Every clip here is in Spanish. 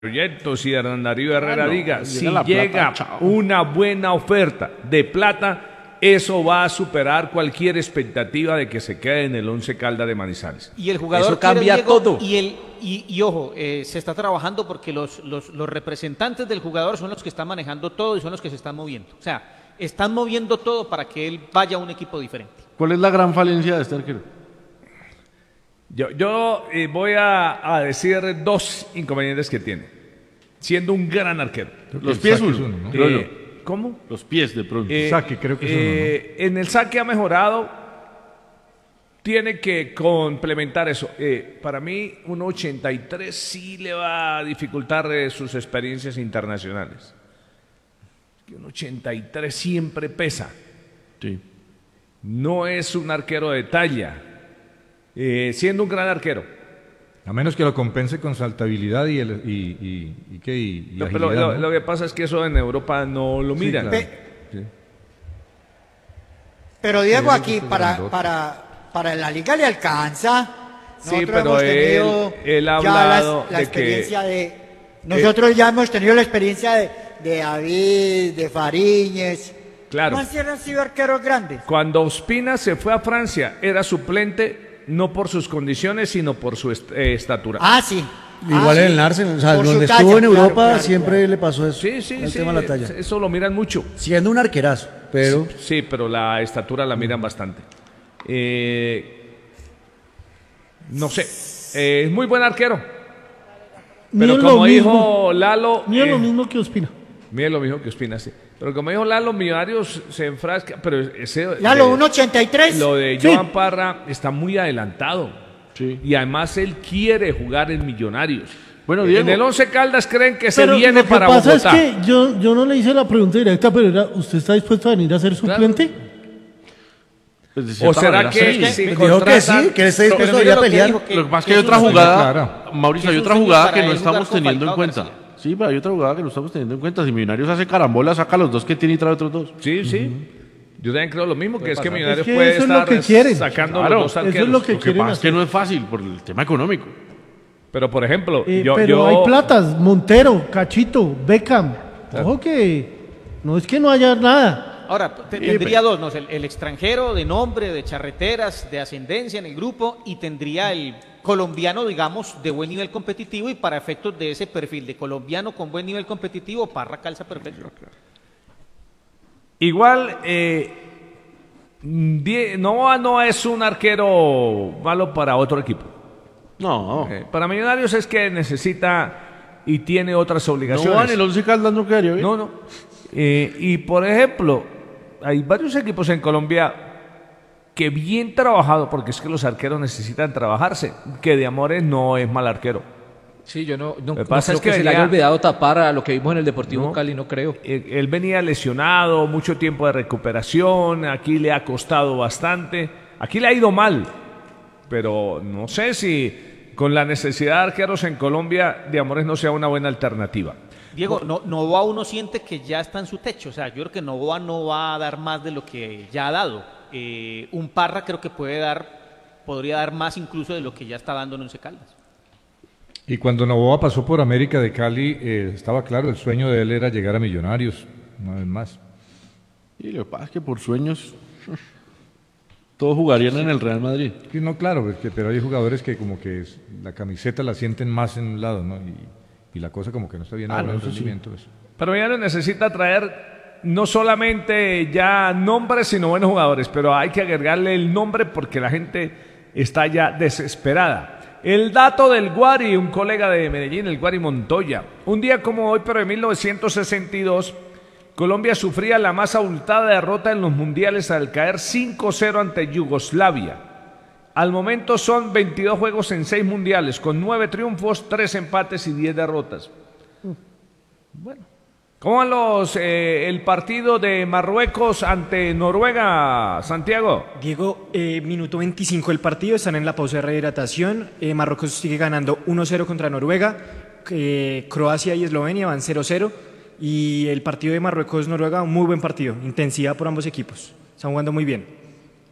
proyectos y Hernán Darío Herrera no, diga, llega si la llega plata, chao. una buena oferta de plata, eso va a superar cualquier expectativa de que se quede en el Once Caldas de Manizales. Y el jugador Eso cambia quiere, Diego, todo. Y ojo, se está trabajando porque los representantes del jugador son los que están manejando todo y son los que se están moviendo. O sea, están moviendo todo para que él vaya a un equipo diferente. ¿Cuál es la gran falencia de este arquero? Yo voy a decir dos inconvenientes que tiene, siendo un gran arquero. Los pies saque es uno, uno, ¿no? creo yo. ¿Cómo? Los pies de pronto. Saque, creo que es uno, En el saque ha mejorado, tiene que complementar eso. Para mí, un 83 sí le va a dificultar sus experiencias internacionales. Un 83 siempre pesa. Sí. No es un arquero de talla, siendo un gran arquero. A menos que lo compense con saltabilidad y No, pero agilidad, ¿no? lo que pasa es que eso en Europa no lo Sí, miran. claro. Sí. Pero Diego, Sí, aquí es para la liga le alcanza. Sí, Nosotros pero hemos tenido él ha ya hablado la de experiencia de... Nosotros ya hemos tenido la experiencia de David, de Fariñez. Claro. No han sido arqueros grandes. Cuando Ospina se fue a Francia, era suplente no por sus condiciones, sino por su estatura. Ah, sí. Igual sí. en el Arsenal, o sea, Por su donde talla, estuvo en claro, Europa claro, siempre claro. le pasó eso. Sí, sí, el sí. tema de la talla. Eso lo miran mucho. Siendo un arquerazo, pero Sí, pero la estatura la miran bastante. No sé. Es muy buen arquero. Pero como dijo Lalo. Ni es lo mismo que Ospina. Mire lo mismo que Ospina, sí. Pero como dijo Lalo, Millonarios se enfrasca. Pero Lalo, 1.83. Lo de Sí. Joan Parra está muy adelantado. Sí. Y además él quiere jugar en Millonarios. Bueno, Diego. En el Once Caldas creen que se Pero viene lo que para pasa Bogotá. es que yo no le hice la pregunta directa, pero era, ¿usted está dispuesto a venir a ser suplente? Pues de ¿O cierta será manera, que sí. si dijo que contratan- sí, que él está dispuesto a mire ir a lo que pelear. dijo, Lo que pasa es que que hay es otra un jugada, clara. Mauricio, que hay es otra un sueño jugada para que no él jugar estamos con teniendo en Falcao cuenta. García. Sí, pero hay otra jugada que no estamos teniendo en cuenta. Si Millonarios hace carambola, saca los dos que tiene y trae otros dos. Sí, sí. Yo también creo lo mismo, que es que pasar. Millonarios Es que puede eso es lo estar que quieren. sacando Claro, los dos eso es arqueros. lo que Lo que quieren pasa es que hacer. no es fácil por el tema económico. Pero por ejemplo, Pero hay platas, Montero, Cachito, Beckham. Ojo que no es que no haya nada. Ahora, tendría dos, ¿no? El extranjero de nombre, de charreteras, de ascendencia en el grupo, y tendría el colombiano, digamos, de buen nivel competitivo, y para efectos de ese perfil de colombiano con buen nivel competitivo, Parra calza perfecto. igual Novoa no es un arquero malo para otro equipo. No. Para Millonarios es que necesita y tiene otras No obligaciones. van el 11 Caldas no quedaría bien. No, no. Y por ejemplo, hay varios equipos en Colombia que bien trabajado, porque es que los arqueros necesitan trabajarse, que de Amores no es mal arquero. Sí, yo no que creo pasa que, es que se le haya venía- olvidado tapar a lo que vimos en el Deportivo No. Cali, no creo. Él venía lesionado, mucho tiempo de recuperación, aquí le ha costado bastante, aquí le ha ido mal, pero no sé si con la necesidad de arqueros en Colombia, de Amores no sea una buena alternativa. Diego, Novoa uno siente que ya está en su techo, o sea, yo creo que Novoa no va a dar más de lo que ya ha dado. Un Parra creo que podría dar más incluso de lo que ya está dando en Once Caldas. Y cuando Novoa pasó por América de Cali, estaba claro, el sueño de él era llegar a Millonarios, una vez más. Y lo que pasa es que por sueños todos jugarían en el Real Madrid. Sí, no, claro, pero hay jugadores que como que la camiseta la sienten más en un lado, ¿no? Y la cosa como que no está bien ahora en el rendimiento. Eso. Pero Millonarios necesita traer no solamente ya nombres, sino buenos jugadores, pero hay que agregarle el nombre porque la gente está ya desesperada. El dato del Guari, un colega de Medellín, el Guari Montoya. Un día como hoy, pero de 1962, Colombia sufría la más abultada derrota en los mundiales al caer 5-0 ante Yugoslavia. Al momento son 22 juegos en 6 mundiales, con 9 triunfos, 3 empates y 10 derrotas. Bueno, ¿cómo van el partido de Marruecos ante Noruega, Santiago? Diego, minuto 25 del partido, están en la pausa de rehidratación. Marruecos sigue ganando 1-0 contra Noruega. Croacia y Eslovenia van 0-0. Y el partido de Marruecos-Noruega, un muy buen partido. Intensidad por ambos equipos. Están jugando muy bien.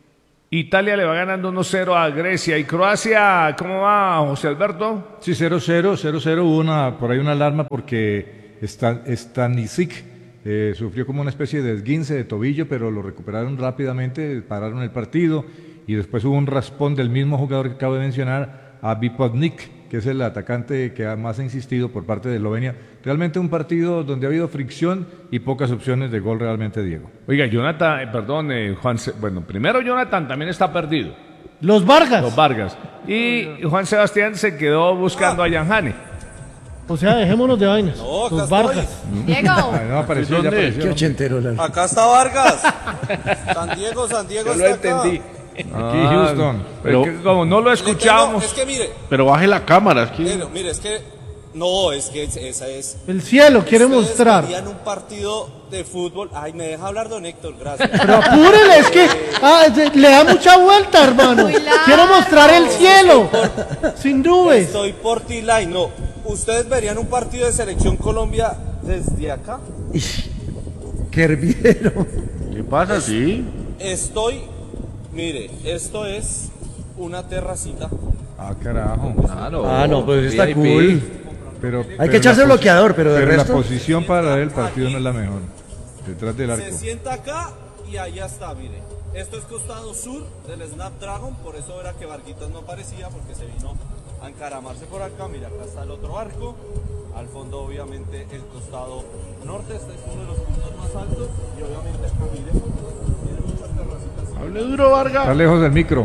Italia le va ganando 1-0 a Grecia. ¿Y Croacia cómo va, José Alberto? Sí, 0-0, hubo por ahí una alarma porque Stanisic sufrió como una especie de esguince de tobillo, pero lo recuperaron rápidamente, pararon el partido y después hubo un raspón del mismo jugador que acabo de mencionar, a Vipotnik, que es el atacante que más ha insistido por parte de Eslovenia. Realmente un partido donde ha habido fricción y pocas opciones de gol realmente, Diego. Oiga, Jonathan, bueno, primero Jonathan también está perdido. Los Vargas. Los Vargas. Y Juan Sebastián se quedó buscando a Yanjane. O sea, dejémonos de vainas. No, Los acá Vargas. Diego. No, apareció, ya apareció. Qué ochentero, la... Acá está Vargas. San Diego Yo lo está acá. entendí. Aquí Houston. Pero como no lo escuchábamos. Es que mire, Pero baje la cámara. Es que... mire, es que no, es que esa es. El cielo quiere Ustedes mostrar. querían un partido de fútbol. Ay, me deja hablar don Héctor, gracias. Pero apúrele, es que le da mucha vuelta, hermano. Muy largo. Quiero mostrar el cielo. Sin nubes. Estoy por T-Line, no. ¿Ustedes verían un partido de Selección Colombia desde acá? Qué hervidero. ¿Qué pasa? Sí. Mire, esto es una terracita. Ah, carajo. No, pues está VIP. cool. Pero Hay que echarse la posi- bloqueador, pero de la resto... posición para ver el partido no es la mejor. Detrás del arco. Se sienta acá y allá está, mire. Esto es costado sur del Snapdragon, por eso era que Varguitas no aparecía, porque se vino a encaramarse por acá. Mira, acá está el otro arco. Al fondo, obviamente, el costado norte. Este es uno de los puntos más altos. Y obviamente acá, mire, tiene muchas terracitas. Hable duro, Vargas. Está lejos del micro.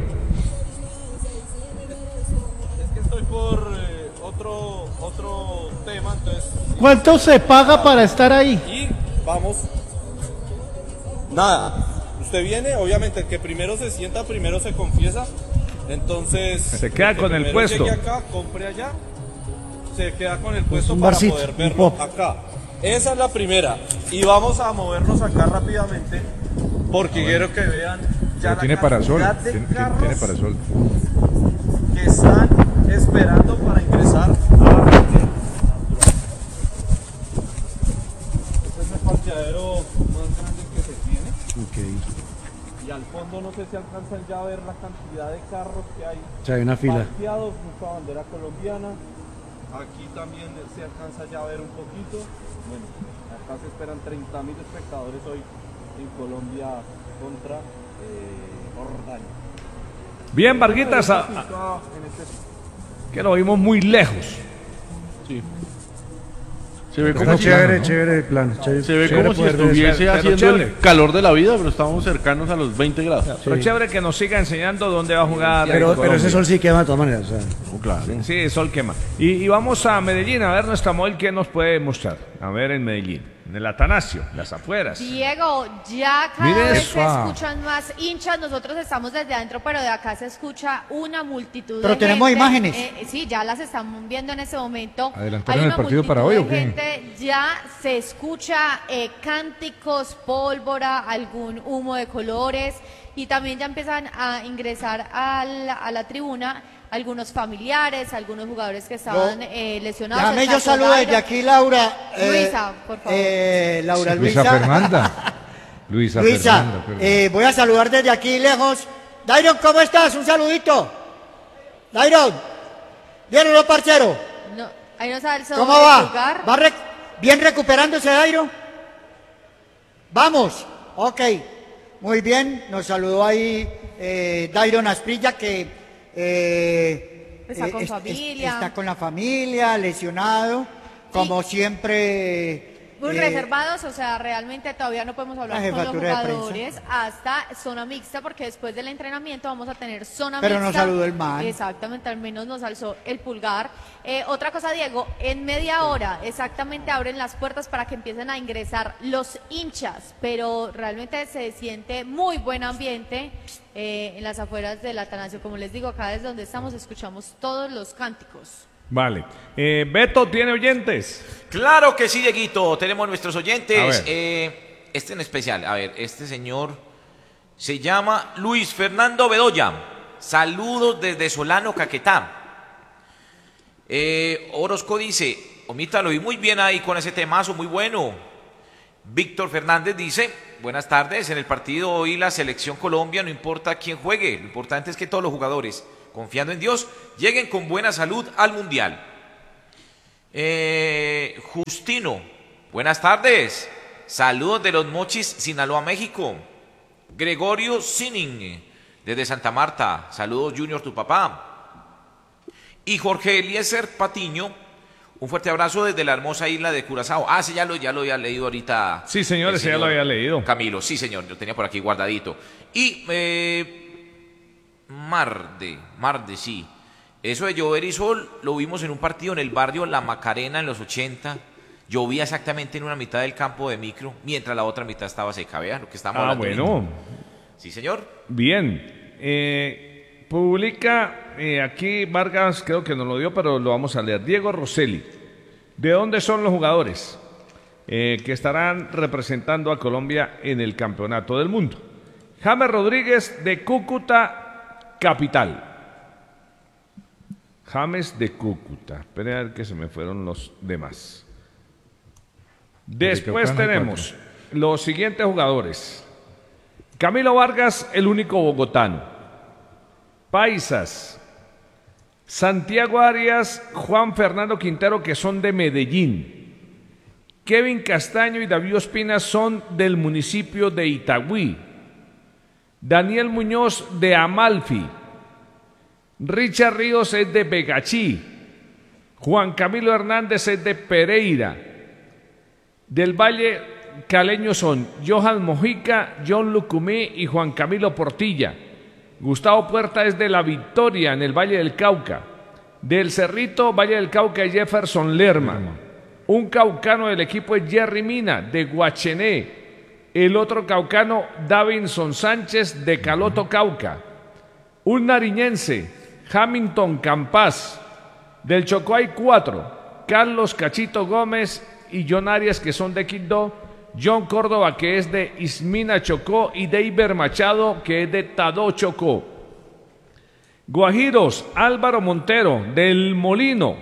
Es que estoy por otro tema, entonces... ¿Cuánto se paga para estar ahí? Y vamos. Nada. Usted viene, obviamente el que primero se sienta, primero se confiesa. Entonces. Se queda el que con el primero puesto. llegue acá, compre allá. Se queda con el puesto un para barcito, poder un verlo pop. acá. Esa es la primera. Y vamos a movernos acá rápidamente. Porque quiero que vean ya Pero la tiene parasol. cantidad de Tiene carros parasol. que están esperando para ingresar a este es el parqueadero más grande que se tiene. Y al fondo no sé si alcanzan ya a ver la cantidad de carros que hay O sea, hay una fila. parqueados, mucha bandera colombiana. Aquí también se alcanza ya a ver un poquito. Bueno, acá se esperan 30.000 espectadores hoy en Colombia contra Jordania. Bien, Varguitas, que lo vimos muy lejos. Sí. Se ve como Está si, chévere, chévere el plan. se ve chévere como si poder ver estuviese pero haciendo chévere. el calor de la vida, pero estamos cercanos a los 20 grados. Pero chévere que nos siga enseñando dónde va a jugar. Pero Colombia. ese sol sí quema de todas maneras. O sea. No, claro. Sí, el sol quema. Y vamos a Medellín a ver nuestra móvil qué nos puede mostrar. A ver en Medellín, en el Atanasio, las afueras. Diego, ya cada Mire vez eso. se escuchan más hinchas. Nosotros estamos desde adentro, pero de acá se escucha una multitud Pero de tenemos gente. imágenes. Sí, ya las estamos viendo en ese momento. ¿Adelantaron Hay el una partido para multitud hoy o de qué? gente, ya se escucha cánticos, pólvora, algún humo de colores. Y también ya empiezan a ingresar a la tribuna algunos familiares, algunos jugadores que estaban lesionados. Déjame El yo caso saludo desde Dairo. aquí, Laura. Luisa, por favor. Laura Luisa Fernanda. Luisa Fernanda. perdón. voy a saludar desde aquí lejos. Dairon, ¿cómo estás? Un saludito. Dairon, ¿bien o no, parcero? No, ahí nos alzó ¿Cómo el va? lugar. ¿Va bien recuperándose, Dairo? Vamos, ok. Muy bien, nos saludó ahí Dairon Asprilla, que Está con familia. está con la familia, lesionado, como siempre. Muy reservados, o sea, realmente todavía no podemos hablar la con los jefatura de jugadores hasta zona mixta, porque después del entrenamiento vamos a tener zona Pero mixta. nos saludó el man. Exactamente, al menos nos alzó el pulgar. Otra cosa, Diego, en media hora exactamente abren las puertas para que empiecen a ingresar los hinchas, pero realmente se siente muy buen ambiente en las afueras del Atanasio. Como les digo, acá desde donde estamos escuchamos todos los cánticos. Vale. Beto, ¿tiene oyentes? Claro que sí, Dieguito. Tenemos nuestros A oyentes. ver. Este en especial. A ver, este señor se llama Luis Fernando Bedoya. Saludos desde Solano, Caquetá. Orozco dice, omítalo, y muy bien ahí con ese temazo, muy bueno. Víctor Fernández dice, buenas tardes. En el partido hoy la selección Colombia, no importa quién juegue, lo importante es que todos los jugadores, confiando en Dios, lleguen con buena salud al Mundial. Justino, buenas tardes. Saludos de Los Mochis, Sinaloa, México. Gregorio Sinning, desde Santa Marta. Saludos, Junior, tu papá. Y Jorge Eliezer Patiño, un fuerte abrazo desde la hermosa isla de Curazao. Ah, sí, ya lo había leído ahorita. Sí, señores, ya lo había leído. Camilo, sí, señor, lo tenía por aquí guardadito. Y Marde, sí. Eso de llover y sol lo vimos en un partido en el barrio La Macarena en los 80. Llovía exactamente en una mitad del campo de micro, mientras la otra mitad estaba seca. Vean lo que estamos hablando. Bueno. Ahorita. Sí, señor. Bien. Publica aquí Vargas, creo que nos lo dio, pero lo vamos a leer. Diego Rosselli. ¿De dónde son los jugadores que estarán representando a Colombia en el Campeonato del Mundo? James Rodríguez, de Cúcuta Capital. James de Cúcuta. Esperen a ver que se me fueron los demás. Después tenemos los siguientes jugadores. Camilo Vargas, el único bogotano. Paisas. Santiago Arias, Juan Fernando Quintero, que son de Medellín. Kevin Castaño y David Ospina son del municipio de Itagüí. Daniel Muñoz, de Amalfi. Richard Ríos es de Begachí. Juan Camilo Hernández es de Pereira. Del Valle Caleño son Johan Mojica, John Lucumí y Juan Camilo Portilla. Gustavo Puerta es de La Victoria, en el Valle del Cauca. Del Cerrito, Valle del Cauca, Jefferson Lerma. Un caucano del equipo es Jerry Mina, de Guachené. El otro caucano, Davinson Sánchez, de Caloto, Cauca. Un nariñense, Hamilton Campas. Del Chocó hay 4, Carlos Cachito Gómez y John Arias, que son de Quibdó. John Córdoba, que es de Ismina, Chocó, y Deiber Machado, que es de Tadó, Chocó. Guajiros, Álvaro Montero, del Molino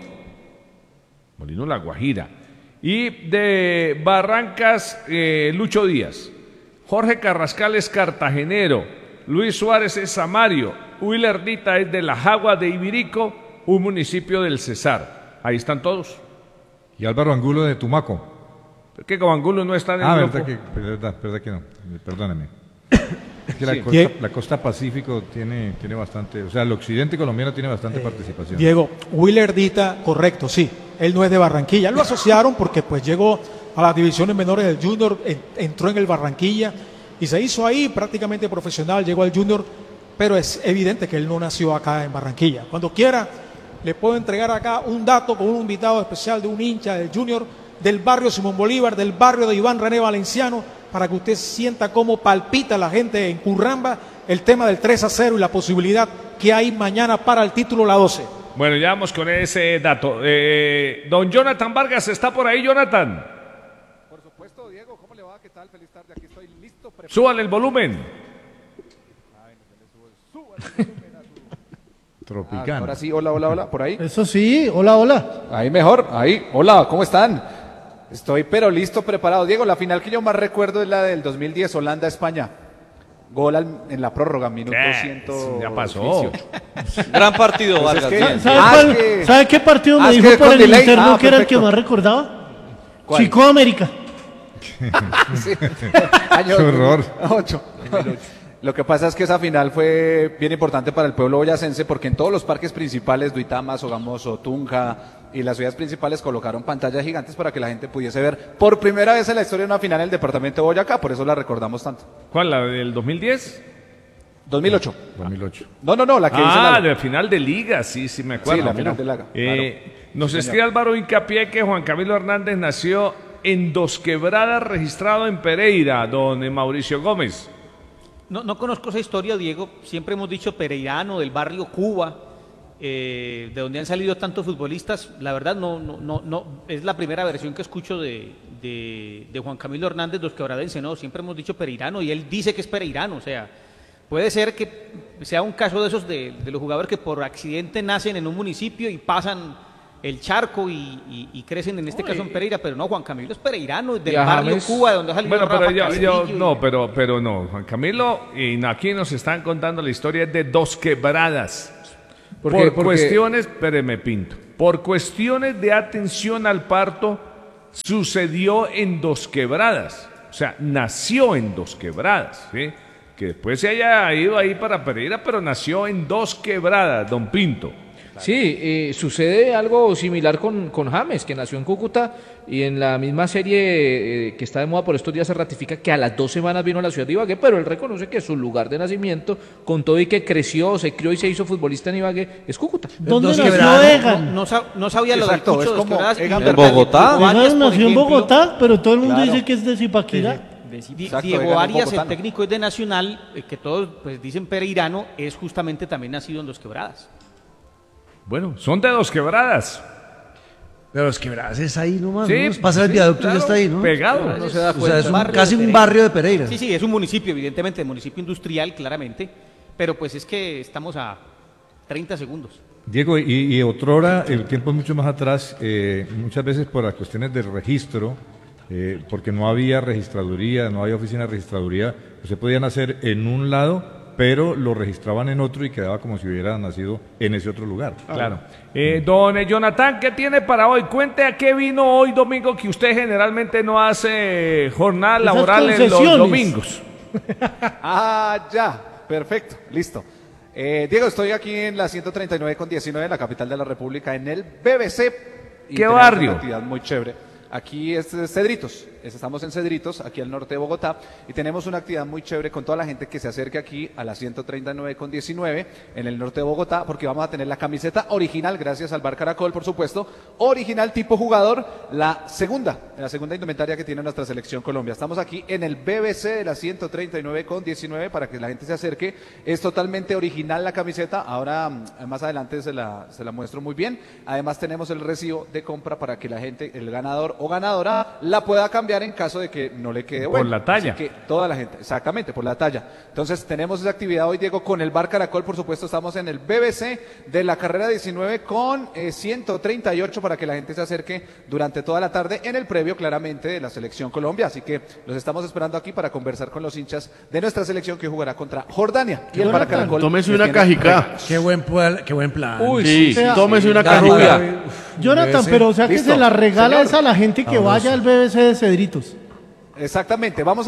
La Guajira, y de Barrancas, Lucho Díaz. Jorge Carrascal es cartagenero. Luis Suárez es samario. Willer Dita es de La Jagua de Ibirico, un municipio del Cesar. Ahí están todos. Y Álvaro Angulo, de Tumaco. ¿Por qué con Angulo no está en el grupo? Verdad que no. Perdóname. Es que Sí. la costa Pacífico tiene bastante, o sea, el occidente colombiano tiene bastante participación. Diego, Willer Dita, correcto, sí. Él no es de Barranquilla. Lo asociaron porque pues llegó a las divisiones menores del Junior, entró en el Barranquilla y se hizo ahí prácticamente profesional, llegó al Junior, pero es evidente que él no nació acá en Barranquilla. Cuando quiera, le puedo entregar acá un dato con un invitado especial de un hincha del Junior, del barrio Simón Bolívar, del barrio de Iván René Valenciano, para que usted sienta cómo palpita la gente en Curramba el tema del 3-0 y la posibilidad que hay mañana para el título la 12. Bueno, ya vamos con ese dato. Don Jonathan Vargas, ¿está por ahí, Jonathan? Por supuesto, Diego, ¿cómo le va? ¿Qué tal? Feliz tarde, aquí estoy listo. Súbale el volumen. Tropicano. Ahora sí, hola, por ahí. Eso sí, hola. Ahí mejor, ahí. Hola, ¿cómo están? Estoy pero listo, preparado. Diego, la final que yo más recuerdo es la del 2010, Holanda-España. Gol en la prórroga, minuto 100. Ya pasó. Gran partido, Vargas. ¿Sabe qué partido me dijo por el interno que era el que más recordaba? ¿Cuál? Chico América. Sí. Año Qué horror. 2008. Lo que pasa es que esa final fue bien importante para el pueblo boyacense porque en todos los parques principales, Duitama, Sogamoso, Tunja y las ciudades principales colocaron pantallas gigantes para que la gente pudiese ver por primera vez en la historia una final en el departamento de Boyacá, por eso la recordamos tanto. ¿Cuál, la del 2010? 2008. 2008. No, la que dice la... de final de liga, sí, me acuerdo. Sí, la final de liga. Claro. Nos Sí, escribe señor. Álvaro Hincapié que Juan Camilo Hernández nació en Dos Quebradas, registrado en Pereira, don Mauricio Gómez. No conozco esa historia, Diego. Siempre hemos dicho pereirano, del barrio Cuba, de donde han salido tantos futbolistas. La verdad, no es la primera versión que escucho de Juan Camilo Hernández, Dos Quebradense. No, siempre hemos dicho pereirano y él dice que es pereirano. O sea, puede ser que sea un caso de esos de los jugadores que por accidente nacen en un municipio y pasan el charco y crecen en este caso en Pereira, pero no, Juan Camilo es pereirano, del Y a barrio James- Cuba, de donde ha salido Bueno, pero Rafa yo, Castillo. no, pero no, Juan Camilo, y aquí nos están contando la historia de Dos Quebradas. ¿Por Por qué? Porque- cuestiones, espéreme, Pinto, por cuestiones de atención al parto, sucedió en Dos Quebradas. O sea, nació en Dos Quebradas, ¿sí? Que después se haya ido ahí para Pereira, pero nació en Dos Quebradas, don Pinto. Sí, sucede algo similar con James, que nació en Cúcuta y en la misma serie que está de moda por estos días se ratifica que a las 2 semanas vino a la ciudad de Ibagué, pero él reconoce que su lugar de nacimiento, con todo y que creció, se crió y se hizo futbolista en Ibagué, es Cúcuta. ¿Dónde nació Egan? No sabía lo del Exacto, Cucho es de Dos como Quebradas. y Egan Diego Bernal. Bogotá. Arias, Egan por nació en ejemplo, Bogotá, pero todo el mundo Claro. dice que es de Zipaquirá. Exacto, Diego Egan es Arias, el bogotano. técnico es de Nacional, que todos pues dicen pereirano, es justamente también nacido en Dos Quebradas. Bueno, son de Dos Quebradas. Pero Dos Quebradas es ahí nomás, Sí, ¿no? Pasa el sí, viaducto y claro, ya está ahí, ¿no? pegado. No se da O sea, cuenta. es Barrio casi de un Pereira. barrio de Pereira. Sí, sí, es un municipio, evidentemente, municipio industrial, claramente, pero pues es que estamos a 30 segundos. Diego, y otrora, el tiempo es mucho más atrás, muchas veces por las cuestiones del registro, porque no había registraduría, no había oficina de registraduría, pues se podían hacer en un lado, pero lo registraban en otro y quedaba como si hubiera nacido en ese otro lugar. Claro. Don Jonathan, ¿qué tiene para hoy? Cuente a qué vino hoy domingo, que usted generalmente no hace jornada Esas laboral en los concesiones. domingos. Ah, ya, perfecto, listo. Diego, estoy aquí en la 139/19, en la capital de la República, en el BBC. Y ¿Qué tenemos barrio? Una actividad muy chévere. Aquí es Cedritos, estamos en Cedritos, aquí al norte de Bogotá, y tenemos una actividad muy chévere con toda la gente que se acerque aquí a la 139/19 en el norte de Bogotá, porque vamos a tener la camiseta original, gracias al Bar Caracol, por supuesto, original tipo jugador, la segunda indumentaria que tiene nuestra selección Colombia. Estamos aquí en el BBC de la 139/19 para que la gente se acerque. Es totalmente original la camiseta, ahora más adelante se la muestro muy bien. Además tenemos el recibo de compra para que la gente, el ganador o ganadora, la pueda cambiar en caso de que no le quede Por bueno. la talla. Así que toda la gente, exactamente, por la talla. Entonces tenemos esa actividad hoy, Diego, con el Bar Caracol, por supuesto, estamos en el BBC de la carrera 19 con 138 para que la gente se acerque durante toda la tarde en el previo, claramente, de la Selección Colombia. Así que los estamos esperando aquí para conversar con los hinchas de nuestra selección que jugará contra Jordania. Y el Bar Caracol. Tómese les una tiene cajica. Qué buen plan. Uy, Sí, sí. tómese una La cajica. rubia. Jonathan, pero o sea que Listo. se la regala Señor. es a la gente que vaya al BBC de Cedritos. Exactamente, vamos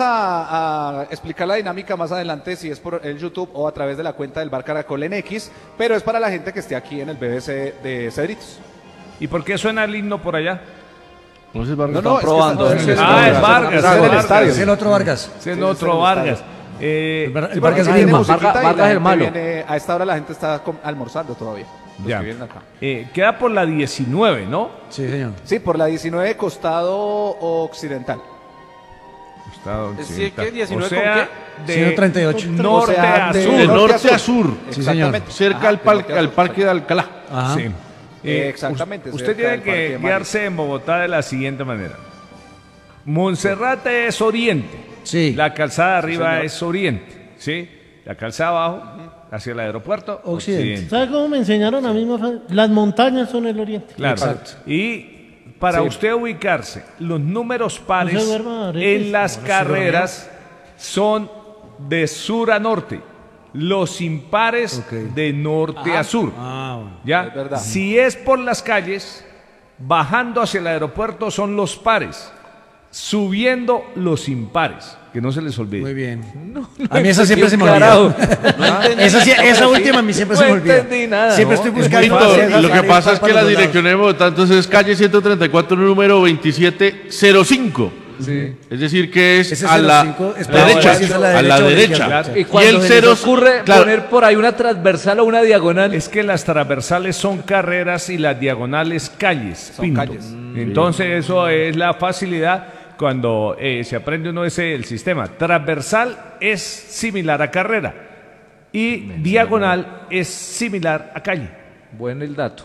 a explicar la dinámica más adelante si es por el YouTube o a través de la cuenta del Bar Caracol en X, pero es para la gente que esté aquí en el BBC de Cedritos. ¿Y por qué suena el himno por allá? No sé, Vargas. No, es que probando. estamos en el Ah, es estadio. Vargas, Estamos en el Vargas. estadio. Es el otro Vargas. Es el Sí, otro es el Vargas. estadio. El Sí, Vargas porque Grima. musiquita y la Vargas el gente malo. viene- a esta hora la gente está almorzando todavía. Los Ya. que vienen acá. Queda por la 19, ¿no? Sí, señor. Sí, por la 19 costado occidental. Costado Sí, occidental. ¿qué? 19 o sea, con de 138. norte O sea, a de sur. De norte a sur. Sí, señor. Exactamente. Cerca Ajá, al, de norte a al sur. parque de Alcalá. Ajá. Sí. Exactamente, Usted cerca tiene del Parque que de guiarse en Bogotá de la siguiente manera. Monserrate es oriente. Sí. La calzada arriba señor. es oriente. ¿Sí? La calzada abajo, hacia el aeropuerto, Occidente. ¿Sabe cómo me enseñaron a mí? Las montañas son el oriente. Claro. Exacto. Y para Sí. usted ubicarse, los números No pares se duerma, Aretes. en las carreras son de sur a norte. Los impares Ok. de norte a sur. Ah, bueno. ¿Ya? Es verdad. Si es por las calles, bajando hacia el aeropuerto son los pares, subiendo los impares. Que no se les olvide. Muy bien. A mí esa siempre se me olvida. Esa última a mí siempre se me olvida. entendí nada. Siempre No, estoy Pinto, buscando. hacer lo que las pasa es que para la los lados. dirección de Bogotá entonces es calle 134, número 2705. Es decir, que es Ese a la 05 es derecha. para ver si es a la A la derecha o a la derecha. izquierda. Y cuando el se cero les ocurre claro, poner por ahí una transversal o una diagonal. Es que las transversales son carreras y las diagonales calles. Son Pinto. calles. Entonces eso es la facilidad cuando se aprende uno el sistema. Transversal es similar a carrera y diagonal es similar a calle. Bueno el dato.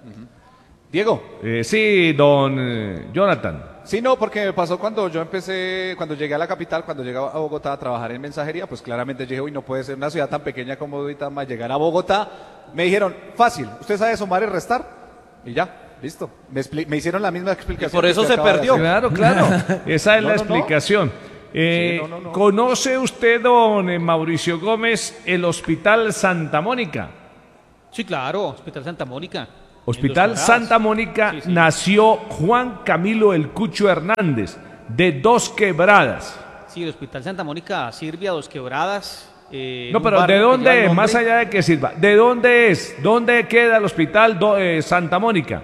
Diego. Sí, don Jonathan. Sí, no, porque me pasó cuando yo empecé, cuando llegué a la capital, cuando llegué a Bogotá a trabajar en mensajería, pues claramente dije, uy, no puede ser una ciudad tan pequeña como Duitama, llegar a Bogotá. Me dijeron, fácil, ¿usted sabe sumar y restar? Y ya Listo. Me hicieron la misma explicación. Y por eso que se acaba de perdió. hacer. Claro, claro. Esa es la explicación. ¿Conoce usted, don Mauricio Gómez, el Hospital Santa Mónica? Sí, claro, Hospital Santa Mónica. Hospital En Dos Santa Quebradas. Mónica Sí, sí. nació Juan Camilo El Cucho Hernández, de Dos Quebradas. Sí, el Hospital Santa Mónica sirve a Dos Quebradas. No, pero ¿de dónde es? Más allá de que sirva, ¿de dónde es? ¿Dónde queda el Hospital Santa Mónica?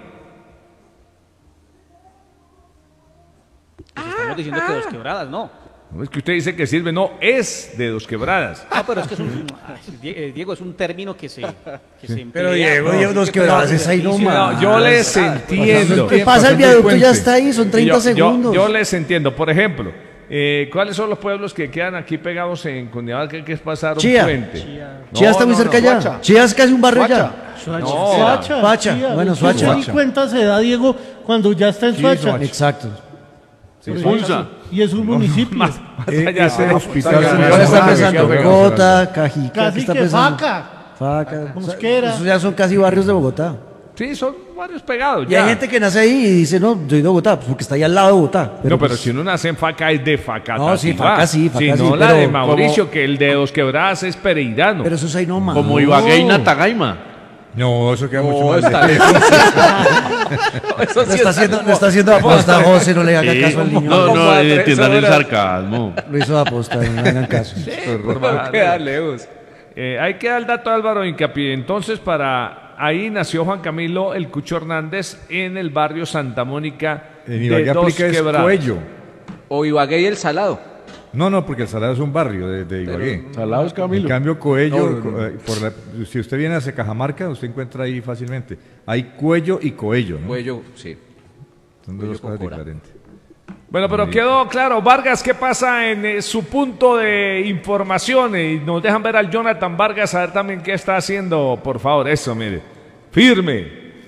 Estamos diciendo que Dos Quebradas, no. No es que usted dice que sirve, no, es de Dos Quebradas. Ah, pero es que es un... Diego, es un término que se emplea. Pero Diego, Dos Quebradas es ahí nomás. No, yo les entiendo. ¿Qué pasa? El viaducto ya está ahí, son 30 segundos. Yo les entiendo. Por ejemplo, ¿cuáles son los pueblos que quedan aquí pegados en Cundinamarca que es pasar un Chía. puente? Chía está muy cerca ya. Suacha. Chía es casi un barrio ya. Suacha. Bueno, Usted Suacha. se di cuenta se da, Diego, cuando ya está en Suacha. Exacto. Pulsa. Y es un municipio. Más allá Ese de- hospital Ahora está empezando Bogotá, Cajica, ¿qué Casi está que pensando? Faca. O sea, Mosquera. esos ya son casi barrios de Bogotá. Sí, son varios pegados. Y hay ya. gente que nace ahí y dice, no, soy de Bogotá, pues porque está ahí al lado de Bogotá. No, pero pues, si uno nace en Faca es de Faca. No, sí, Faca sí, Faca Si sí, no, la pero de Mauricio, como- que el de Dos Quebradas es pereirano. Pero eso es ahí nomás. Como Ibagué y Natagaima. No, eso queda mucho No, más está lejos. No está haciendo aposta, José, no le haga caso al niño. No, Como a 3 entiendan el horas. sarcasmo. Lo hizo aposta, no le hagan caso. No queda lejos. Ahí queda el dato de Álvaro Hincapié. Entonces, ahí nació Juan Camilo El Cucho Hernández en el barrio Santa Mónica En de Ibagué Dos aplica es Quebradas. Cuello. O Ibagué y El Salado. No, porque el Salado es un barrio de Ibagué. Salado es Camilo. En cambio, Cuello, No. si usted viene hacia Cajamarca, usted encuentra ahí fácilmente. Hay Cuello y Coello, ¿no? Cuello, sí. Son dos Cuello con cosas Cora. diferentes. Bueno, pero quedó claro. Vargas, ¿qué pasa en su punto de información? Y nos dejan ver al Jonathan Vargas, a ver también qué está haciendo, por favor. Eso, mire. Firme.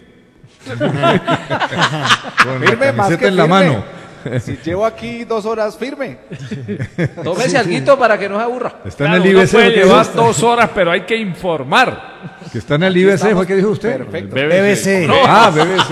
Con la Firme más camiseta que en la firme. mano. Si llevo aquí 2 horas firme. Tómese alguito para que no se aburra. Está en Claro, el uno IBC. puede ¿qué llevar dijo? 2 horas, pero hay que informar. Que está en el IBC, ¿fue que dijo usted? Perfecto. BBC. Ah, BBC.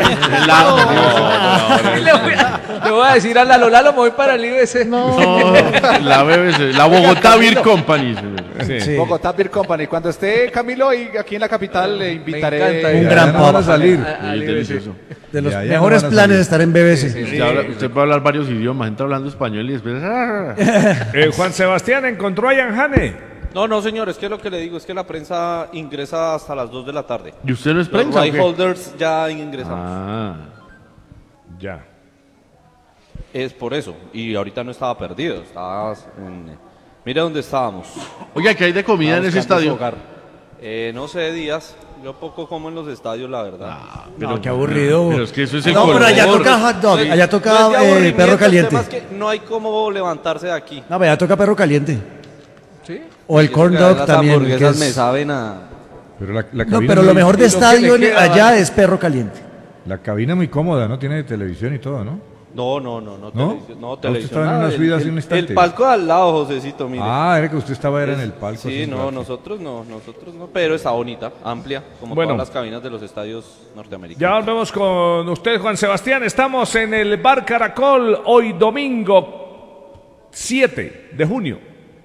Le voy a decir a Lalo, me voy para el IBC. No, la BBC, la Bogotá Beer Company. señor. Sí. Bogotá Beer Company. Cuando esté Camilo y aquí en la capital le invitaré. encanta. Un Ya gran no van a pop. salir. Sí, delicioso. De los Ya no mejores van a planes salir. de estar en BBC. Usted puede hablar varios idiomas, entra hablando español y después... Juan Sebastián encontró a Ian Hane. No, señor, es que lo que le digo es que la prensa ingresa hasta las 2 de la tarde. ¿Y usted no es Los prensa o right qué? holders ya ingresamos. Ah, Ya. Es por eso. Y ahorita no estaba perdido. Mira dónde estábamos. oiga, ¿qué hay de comida en ese Buscando su estadio? hogar. No sé, Díaz. Yo poco como en los estadios, la verdad. No, qué aburrido. Pero es que eso es el No, pero allá color. toca hot dog, allá toca No es de aburrimiento, perro el caliente. tema es que no hay cómo levantarse de aquí. No, pero allá toca perro caliente. ¿Sí? O el corn dog Las también. que hamburguesas es- me saben a... Pero la No, cabina pero lo muy- mejor de lo que le estadio queda, allá vale. es perro caliente. La cabina muy cómoda, ¿no? Tiene televisión y todo, ¿no? No, televisión, no, usted televisión. estaba en nada, una suite hace un instante. el palco de al lado, Josecito, mire. Ah, era que usted estaba era en el palco. Sí, hace un no, rato. nosotros no, pero está bonita, amplia, como Bueno. todas las cabinas de los estadios norteamericanos. Ya volvemos con usted, Juan Sebastián. Estamos en el Bar Caracol hoy domingo 7 de junio.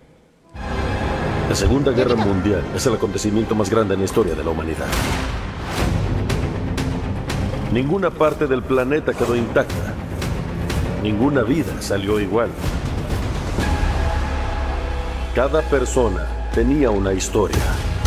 La Segunda Guerra Mundial es el acontecimiento más grande en la historia de la humanidad. Ninguna parte del planeta quedó intacta. Ninguna vida salió igual. Cada persona tenía una historia.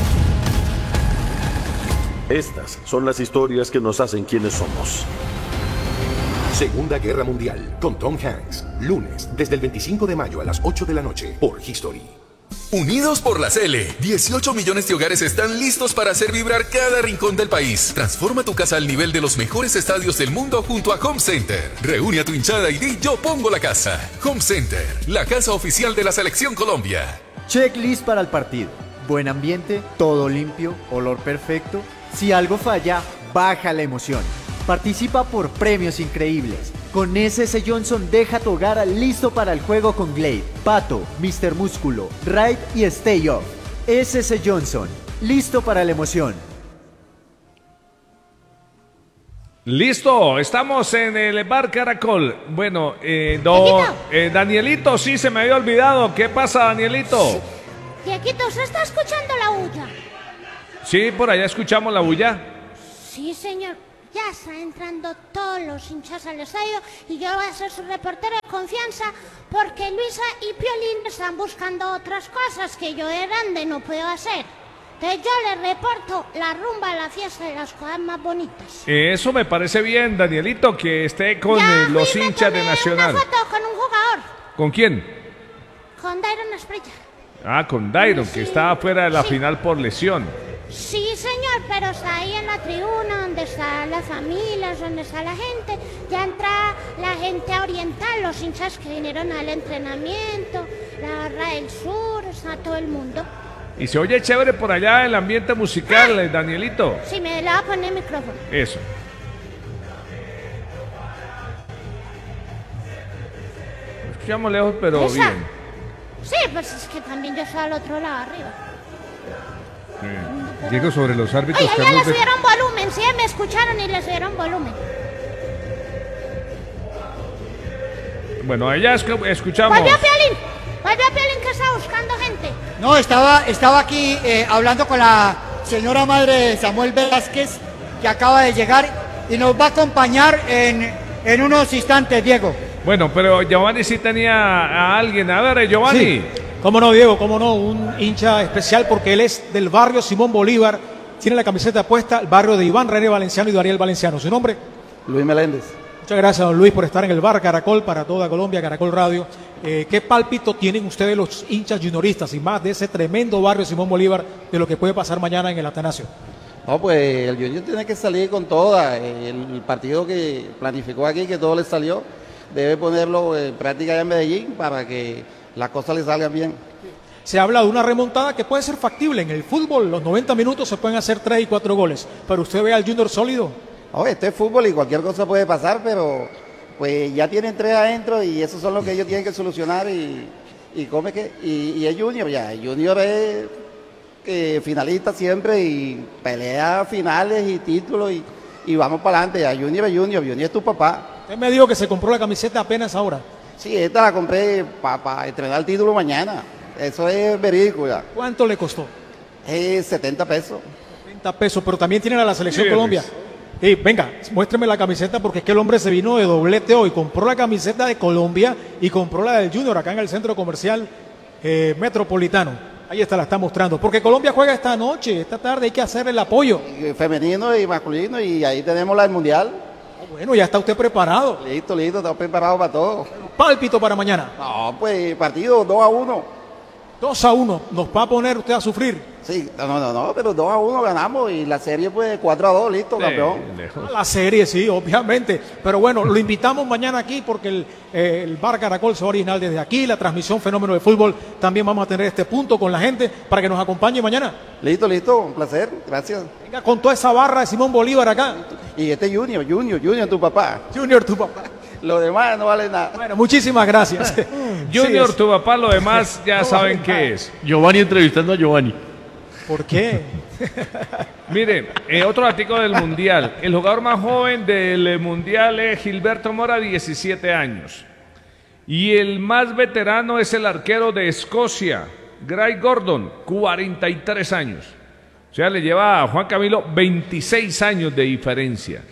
Estas son las historias que nos hacen quienes somos. Segunda Guerra Mundial, con Tom Hanks. Lunes, desde el 25 de mayo a las 8 de la noche, por History. Unidos por la Cele, 18 millones de hogares están listos para hacer vibrar cada rincón del país. Transforma tu casa al nivel de los mejores estadios del mundo junto a Home Center. Reúne a tu hinchada y di yo pongo la casa. Home Center, la casa oficial de la Selección Colombia. Checklist para el partido. Buen ambiente, todo limpio, olor perfecto. Si algo falla, baja la emoción. Participa por premios increíbles. Con SS Johnson deja tu hogar listo para el juego con Glade, Pato, Mr. Músculo, Raid y Stay Off. SS Johnson, listo para la emoción. Listo, estamos en el Bar Caracol. Bueno, Danielito, sí, se me había olvidado. ¿Qué pasa, Danielito? Dieguito, ¿usted está escuchando la bulla? Sí, por allá escuchamos la bulla. Sí, señor. Ya están entrando todos los hinchas al estadio y yo voy a ser su reportero de confianza porque Luisa y Piolín están buscando otras cosas que yo de grande no puedo hacer. Entonces yo les reporto la rumba, la fiesta de las cosas más bonitas. Eso me parece bien, Danielito, que esté con los hinchas de Nacional. Una foto con un jugador, ¿Con quién? con Dairon Asprilla. Ah, con Dairon, que está fuera de la final por lesión. Sí, señor, pero está ahí en la tribuna, donde están las familias, donde está la gente. Ya entra la gente oriental, los hinchas que vinieron al entrenamiento, la barra del sur, está todo el mundo. Y se oye chévere por allá el ambiente musical, Danielito. Sí, me le voy a poner el micrófono. Eso. Escuchamos lejos, pero ¿Esa? bien. Sí, pues es que también yo estoy al otro lado arriba. Diego, sobre los árbitros. Ay, allá le subieron volumen, sí, me escucharon y le subieron volumen. Bueno, allá escuchamos. Volvió Piolín que está buscando gente. No, estaba aquí hablando con la señora madre Samuel Velázquez, que acaba de llegar y nos va a acompañar en unos instantes, Diego. Bueno, pero Giovanni sí tenía a alguien. A ver, Giovanni. Sí. Cómo no, Diego, cómo no, un hincha especial porque él es del barrio Simón Bolívar, tiene la camiseta puesta, el barrio de Iván René Valenciano y Dariel Valenciano. ¿Su nombre? Luis Meléndez. Muchas gracias, don Luis, por estar en el Bar Caracol para toda Colombia, Caracol Radio. ¿Qué pálpito tienen ustedes los hinchas junioristas y más de ese tremendo barrio Simón Bolívar de lo que puede pasar mañana en el Atanasio? No, pues el Junior tiene que salir con toda. El partido que planificó aquí, que todo le salió, debe ponerlo en práctica en Medellín para que las cosas le salgan bien. Se habla de una remontada que puede ser factible. En el fútbol, los 90 minutos se pueden hacer 3 y 4 goles. Pero usted ve al Junior sólido. No, esto es fútbol y cualquier cosa puede pasar, pero pues ya tienen 3 adentro y esos son los que ellos tienen que solucionar y es Junior ya. Junior es finalista siempre y pelea finales y títulos y vamos para adelante. Ya Junior es tu papá. Usted me dijo que se compró la camiseta apenas ahora. Sí, esta la compré para estrenar el título mañana. Eso es verídico ya. ¿Cuánto le costó? 70 pesos. 30 pesos, pero también tiene a la Selección Sí, Colombia. Y venga, muéstreme la camiseta porque es que el hombre se vino de doblete hoy. Compró la camiseta de Colombia y compró la del Junior acá en el centro comercial Metropolitano. Ahí está, la está mostrando. Porque Colombia juega esta noche, esta tarde, hay que hacer el apoyo. Femenino y masculino y ahí tenemos la del Mundial. Bueno, ya está usted preparado. Listo, estamos preparados para todo. Pálpito para mañana. No, pues partido 2-1. 2-1, nos va a poner usted a sufrir. Sí, no, pero 2-1 ganamos y la serie pues 4-2, listo, campeón. La serie, sí, obviamente. Pero bueno, lo invitamos mañana aquí porque el Bar Caracol se va a originar desde aquí, la transmisión Fenómeno de Fútbol. También vamos a tener este punto con la gente para que nos acompañe mañana. Listo, un placer, gracias. Venga, con toda esa barra de Simón Bolívar acá. Y este Junior, tu papá. Junior, tu papá. Lo demás no vale nada. Bueno, muchísimas gracias. Junior, Sí, tu papá, lo demás ya saben qué es. Giovanni entrevistando a Giovanni. ¿Por qué? Mire, otro artículo del Mundial. El jugador más joven del Mundial es Gilberto Mora, 17 años. Y el más veterano es el arquero de Escocia, Greg Gordon, 43 años. O sea, le lleva a Juan Camilo 26 años de diferencia.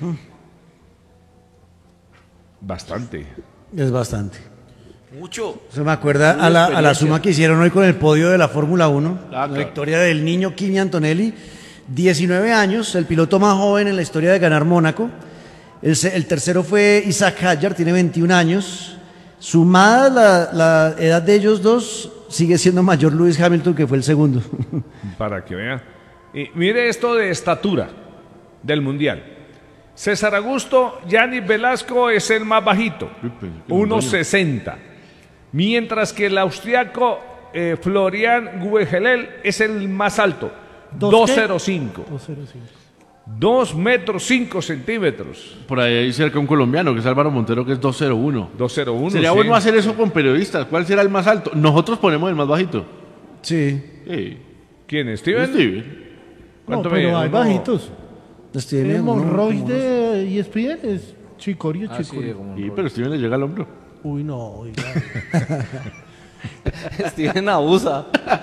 Bastante. Es bastante. Mucho. Se me acuerda Muy a la experiencia. suma que hicieron hoy con el podio de la Fórmula 1, la claro. victoria del niño Kimi Antonelli, 19 años, el piloto más joven en la historia de ganar Mónaco. El tercero fue Isaac Hadjar, tiene 21 años. Sumada la edad de ellos dos, sigue siendo mayor Lewis Hamilton, que fue el segundo. Para que vean. Y mire esto de estatura del Mundial. César Augusto Yanis Velasco es el más bajito, 1,60. Mientras que el austriaco Florian Guegelel es el más alto, 2,05. 2 metros 5 centímetros. Por ahí hay cerca un colombiano que es Álvaro Montero, que es 201. 201. Sería sí. bueno hacer eso con periodistas. ¿Cuál será el más alto? Nosotros ponemos el más bajito. Sí. ¿Quién? ¿Steven? Steven. No, pero hay bajitos. Steven Monroy de ESPN es Chicorio, Sí, pero Steven le llega al hombro. Uy, no, oiga. Steven abusa.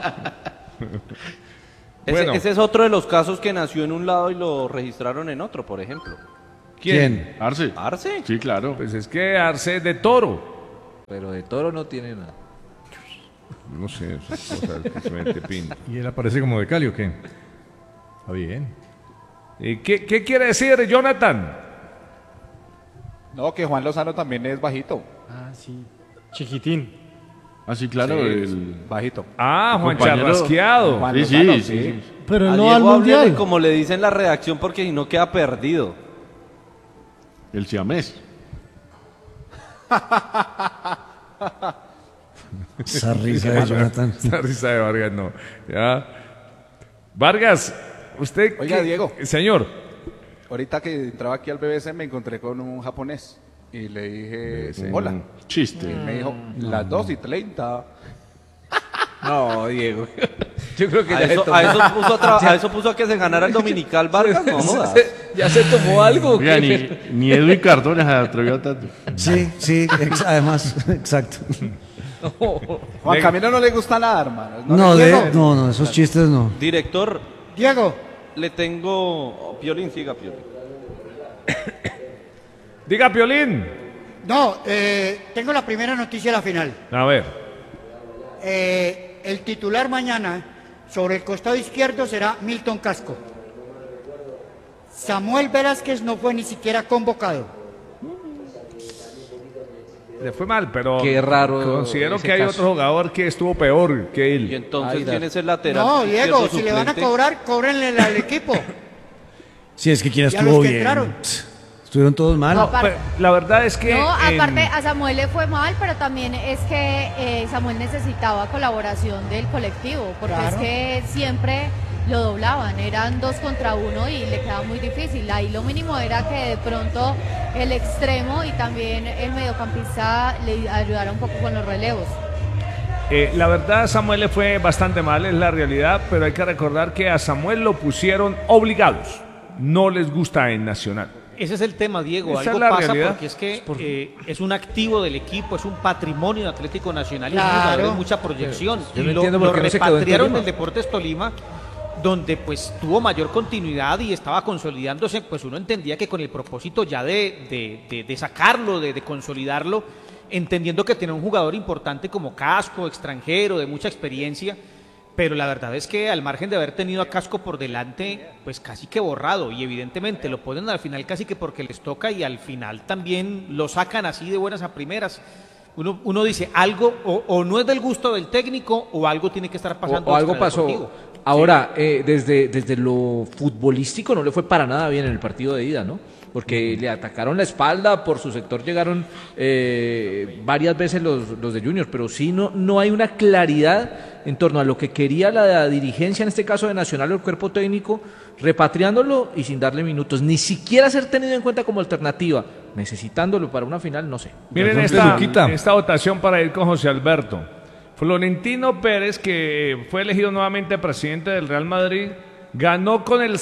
Bueno. Ese es otro de los casos que nació en un lado y lo registraron en otro, por ejemplo. ¿Quién? Arce. ¿Arce? Sí, claro. Pues es que Arce es de Toro. Pero de Toro no tiene nada. No sé, esas cosas que se mete pin. ¿Y él aparece como de Cali o qué? Está bien. ¿Qué quiere decir, Jonathan? No, que Juan Lozano también es bajito. Ah, sí. Chiquitín. Ah, sí, claro, Sí, el bajito. Ah, Juan compañero. Charrasqueado. Juan Sí, Lozano, sí, sí. Pero A no al Diego háblele mundial. como le dicen la redacción porque si no queda perdido. El siamés. Esa risa de Jonathan. Esa risa de Vargas, no. Ya. Vargas, usted... Oiga, Diego. Señor. Ahorita que entraba aquí al BBC me encontré con un japonés y le dije, hola. Chiste. Y me dijo, las 2:30. No, Diego. Yo creo que A eso puso a que se ganara el Dominical Vargas, no jodas. ¿Ya se tomó algo? Oiga, ni Edwin Cardona se atrevió a tanto. Sí, además, exacto. Juan Camilo no le gusta nada, hermano. No, esos chistes no. Director, Diego, le tengo... Piolín, siga, Piolín. Diga, Piolín. no, tengo la primera noticia de la final. A ver. El titular mañana sobre el costado izquierdo será Milton Casco. Samuel Velázquez no fue ni siquiera convocado. Le fue mal, pero... Qué raro Considero ese que hay caso. otro jugador que estuvo peor que él. Y entonces, Ay, ¿quién es el lateral? No, Diego, izquierdo si le van a suplente? cobrar, cóbrenle al equipo. Sí, es que quien ¿Y a estuvo los que bien. entraron? Estuvieron todos mal. No, pero la verdad es que... No, en- aparte a Samuel le fue mal, pero también es que Samuel necesitaba colaboración del colectivo, porque Claro. es que siempre lo doblaban, eran 2 contra 1 y le quedaba muy difícil. Ahí lo mínimo era que de pronto el extremo y también el mediocampista le ayudara un poco con los relevos. La verdad, Samuel le fue bastante mal, es la realidad, pero hay que recordar que a Samuel lo pusieron obligados. No les gusta en Nacional. Ese es el tema, Diego. Esa Algo es la pasa realidad. porque es que es un activo del equipo, es un patrimonio de Atlético Nacional y Claro. es un jugador de mucha proyección. Yo Y no lo entiendo por qué no se quedó en repatriaron Tolima. del Deportes Tolima, donde pues tuvo mayor continuidad y estaba consolidándose. Pues uno entendía que con el propósito ya de sacarlo, de consolidarlo, entendiendo que tenía un jugador importante como Casco, extranjero, de mucha experiencia. Pero la verdad es que al margen de haber tenido a Casco por delante, pues casi que borrado. Y evidentemente lo ponen al final casi que porque les toca y al final también lo sacan así de buenas a primeras. Uno dice algo o no es del gusto del técnico o algo tiene que estar pasando. O algo pasó. extradeportivo. Ahora, desde lo futbolístico no le fue para nada bien en el partido de ida, ¿no? Porque le atacaron la espalda, por su sector llegaron varias veces los de Junior, pero sí no hay una claridad en torno a lo que quería la dirigencia, en este caso de Nacional o el cuerpo técnico, repatriándolo y sin darle minutos, ni siquiera ser tenido en cuenta como alternativa, necesitándolo para una final, no sé. Miren esta votación para ir con José Alberto. Florentino Pérez, que fue elegido nuevamente presidente del Real Madrid, ganó con el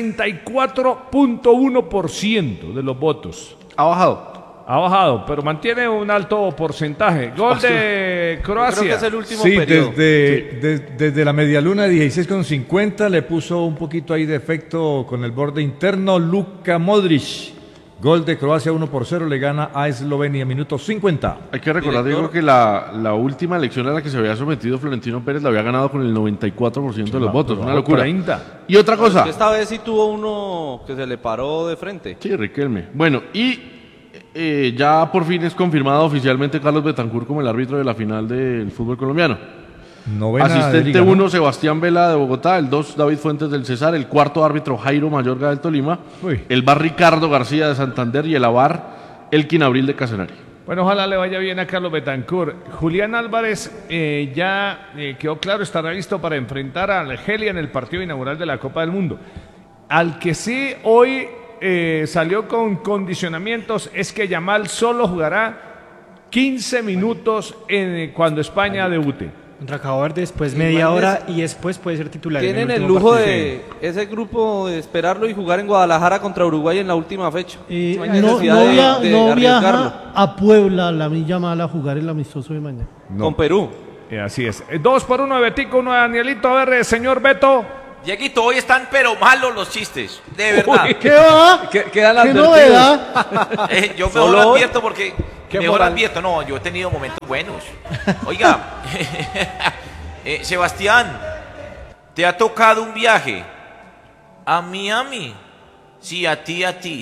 64.1% de los votos. Ha bajado. Ha bajado, pero mantiene un alto porcentaje. Gol de Croacia. Creo que es el último Sí, periodo. desde la medialuna 16,50 le puso un poquito ahí de efecto con el borde interno Luka Modric. Gol de Croacia 1-0, le gana a Eslovenia, minuto 50. Hay que recordar, Diego, que la última elección a la que se había sometido Florentino Pérez la había ganado con el 94% de los votos. Una locura. 30. Y otra Pero es cosa. que esta vez sí tuvo uno que se le paró de frente. Sí, Riquelme. Bueno, y ya por fin es confirmado oficialmente Carlos Betancur como el árbitro de la final del fútbol colombiano. Novena de Asistente liga, 1, ¿no? Sebastián Vela de Bogotá, el 2, David Fuentes del Cesar, el 4 árbitro Jairo Mayorga del Tolima, el VAR Ricardo García de Santander y el AVAR Elkin Abril de Casanare. Bueno, ojalá le vaya bien a Carlos Betancur. Julián Álvarez ya quedó claro, estará listo para enfrentar a Argelia en el partido inaugural de la Copa del Mundo. Al que sí hoy salió con condicionamientos es que Yamal solo jugará 15 minutos cuando España debute. Contra Cabo Verde, después media hora y después puede ser titular. Tienen el lujo de ese grupo de esperarlo y jugar en Guadalajara contra Uruguay en la última fecha. No necesidad de arriesgarlo. viaja a Puebla, la Milla Mala, a jugar el amistoso de mañana. Con Perú. Así es. 2-1 de Betico, 1 de Danielito. A ver, señor Beto. Dieguito, hoy están pero malos los chistes, de verdad. Uy, ¿qué va? Quedan ¿Qué novedad? Yo mejor advierto porque... Mejor advierto, no, yo he tenido momentos buenos. Oiga, Sebastián, ¿te ha tocado un viaje a Miami? Sí, a ti.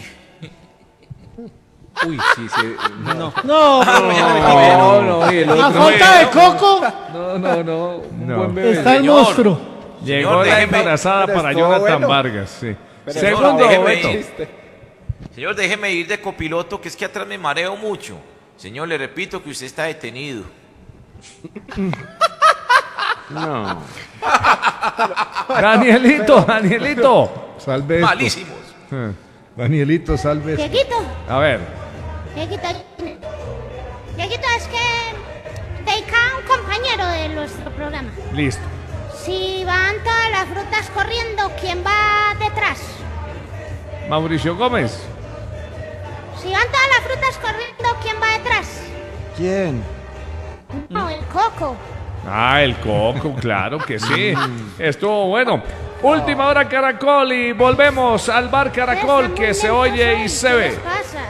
Uy, sí, sí. No. A falta de coco. No. Un buen bebé. Está el Señor. monstruo. Llegó la embarazada para Jonathan Vargas. Sí. Segundo, Beto. Señor, déjeme ir de copiloto, que es que atrás me mareo mucho. Señor, le repito que usted está detenido. No. Danielito. Salve esto. Malísimos. Danielito, salve esto. Dieguito, A ver. Dieguito, es que te cae un compañero de nuestro programa. Listo. Si van todas las frutas corriendo, ¿quién va detrás? Mauricio Gómez. Si van todas las frutas corriendo, ¿quién va detrás? ¿Quién? No, el coco. Ah, el coco, claro que sí. Estuvo bueno. Última hora Caracol y volvemos al bar Caracol que se oye y se ve. ¿Qué les pasa?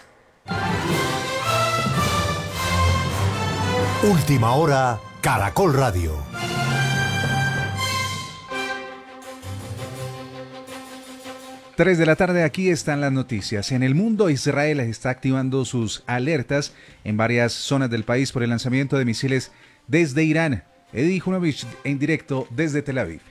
Última hora Caracol Radio. Tres de la tarde, aquí están las noticias. En el mundo, Israel está activando sus alertas en varias zonas del país por el lanzamiento de misiles desde Irán. Eddie Junovich en directo desde Tel Aviv.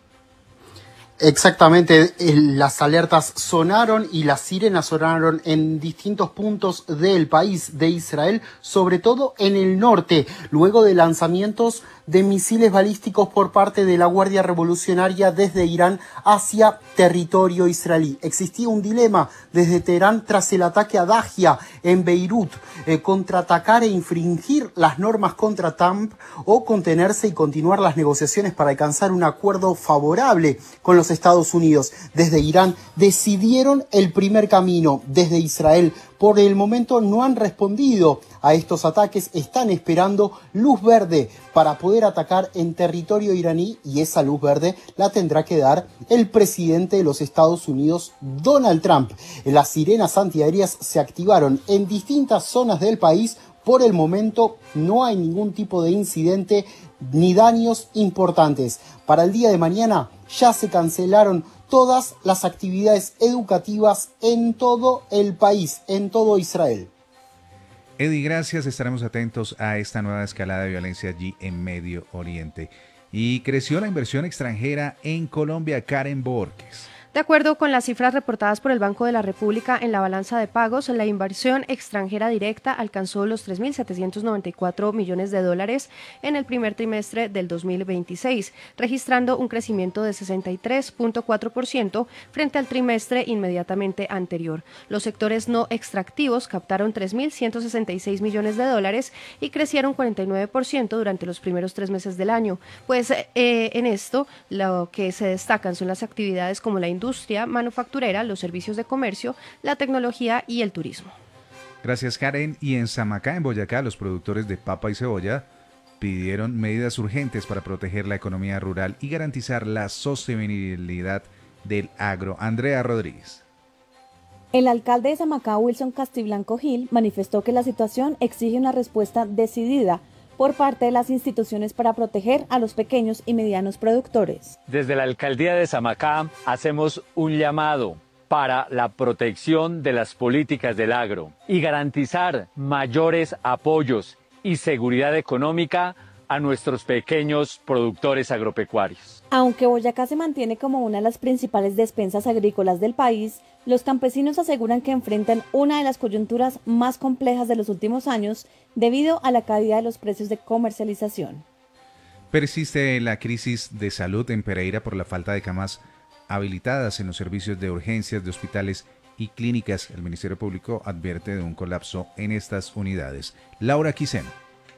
Exactamente, las alertas sonaron y las sirenas sonaron en distintos puntos del país de Israel, sobre todo en el norte, luego de lanzamientos de misiles balísticos por parte de la Guardia Revolucionaria desde Irán hacia territorio israelí. Existía un dilema desde Teherán tras el ataque a Dahia en Beirut, contraatacar e infringir las normas contra Trump o contenerse y continuar las negociaciones para alcanzar un acuerdo favorable con los Estados Unidos. Desde Irán decidieron el primer camino. Desde Israel, por el momento, no han respondido a estos ataques, están esperando luz verde para poder atacar en territorio iraní y esa luz verde la tendrá que dar el presidente de los Estados Unidos, Donald Trump. Las sirenas antiaéreas se activaron en distintas zonas del país. Por el momento no hay ningún tipo de incidente ni daños importantes. Para el día de mañana ya se cancelaron todas las actividades educativas en todo el país, en todo Israel. Eddie, gracias. Estaremos atentos a esta nueva escalada de violencia allí en Medio Oriente. Y creció la inversión extranjera en Colombia. Karen Borges. De acuerdo con las cifras reportadas por el Banco de la República en la balanza de pagos, la inversión extranjera directa alcanzó los 3.794 millones de dólares en el primer trimestre del 2026, registrando un crecimiento de 63.4% frente al trimestre inmediatamente anterior. Los sectores no extractivos captaron 3.166 millones de dólares y crecieron 49% durante los primeros 3 meses del año. Pues en esto lo que se destacan son las actividades como la industria manufacturera, los servicios de comercio, la tecnología y el turismo. Gracias, Karen. Y en Samacá, en Boyacá, los productores de papa y cebolla pidieron medidas urgentes para proteger la economía rural y garantizar la sostenibilidad del agro. Andrea Rodríguez. El alcalde de Samacá, Wilson Castiblanco Gil, manifestó que la situación exige una respuesta decidida por parte de las instituciones para proteger a los pequeños y medianos productores. Desde la alcaldía de Samacá hacemos un llamado para la protección de las políticas del agro y garantizar mayores apoyos y seguridad económica a nuestros pequeños productores agropecuarios. Aunque Boyacá se mantiene como una de las principales despensas agrícolas del país, los campesinos aseguran que enfrentan una de las coyunturas más complejas de los últimos años debido a la caída de los precios de comercialización. Persiste la crisis de salud en Pereira por la falta de camas habilitadas en los servicios de urgencias de hospitales y clínicas. El Ministerio Público advierte de un colapso en estas unidades. Laura Quiseno.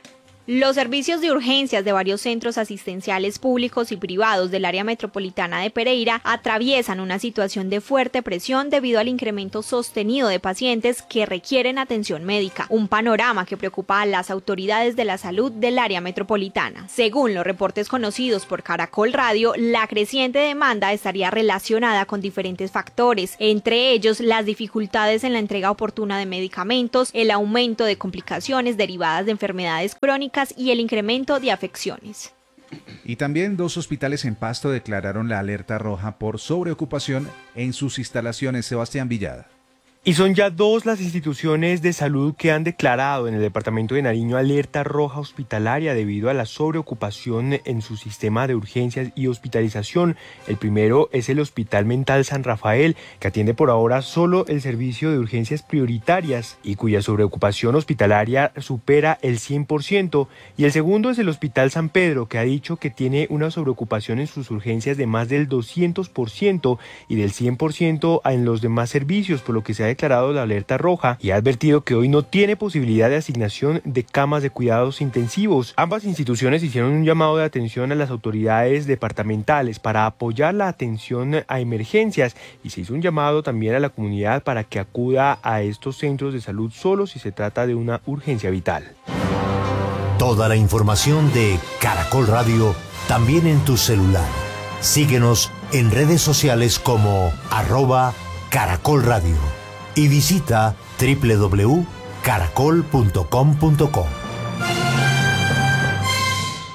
Los servicios de urgencias de varios centros asistenciales públicos y privados del área metropolitana de Pereira atraviesan una situación de fuerte presión debido al incremento sostenido de pacientes que requieren atención médica, un panorama que preocupa a las autoridades de la salud del área metropolitana. Según los reportes conocidos por Caracol Radio, la creciente demanda estaría relacionada con diferentes factores, entre ellos las dificultades en la entrega oportuna de medicamentos, el aumento de complicaciones derivadas de enfermedades crónicas y el incremento de afecciones. Y también 2 hospitales en Pasto declararon la alerta roja por sobreocupación en sus instalaciones. Sebastián Villada. Y son ya 2 las instituciones de salud que han declarado en el departamento de Nariño alerta roja hospitalaria debido a la sobreocupación en su sistema de urgencias y hospitalización. El primero es el Hospital Mental San Rafael, que atiende por ahora solo el servicio de urgencias prioritarias y cuya sobreocupación hospitalaria supera el 100%. Y el segundo es el Hospital San Pedro, que ha dicho que tiene una sobreocupación en sus urgencias de más del 200% y del 100% en los demás servicios, por lo que se ha declarado la alerta roja y ha advertido que hoy no tiene posibilidad de asignación de camas de cuidados intensivos. Ambas instituciones hicieron un llamado de atención a las autoridades departamentales para apoyar la atención a emergencias y se hizo un llamado también a la comunidad para que acuda a estos centros de salud solo si se trata de una urgencia vital. Toda la información de Caracol Radio también en tu celular. Síguenos en redes sociales como @Caracol Radio. Y visita www.caracol.com.co.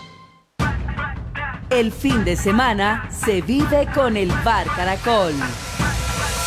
El fin de semana se vive con el Bar Caracol.